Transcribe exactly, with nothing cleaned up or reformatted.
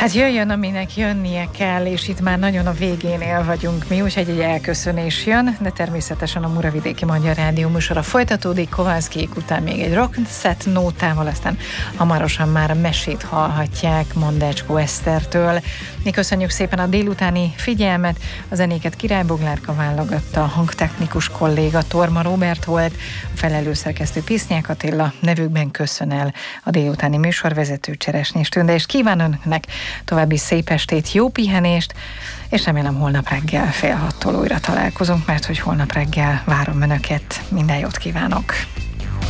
Hát jöjjön, aminek jönnie kell, és itt már nagyon a végénél vagyunk mi, úgyhogy egy elköszönés jön, de természetesen a Muravidéki Magyar Rádió műsora folytatódik, Kovalszkijék után még egy rockset nótával, aztán hamarosan már a mesét hallhatják Mondecskó Esztertől. Mi köszönjük szépen a délutáni figyelmet, a zenéket Király Boglárka válogatta, a hangtechnikus kolléga Torma Róbert volt, a felelőszerkesztő Pisznyák Attila, nevükben köszön el a délutáni műsorvezető Cseresnyés Tünde, és kíván önnek további szép estét, jó pihenést, és remélem holnap reggel fél hattól újra találkozunk, mert hogy holnap reggel várom önöket. Minden jót kívánok!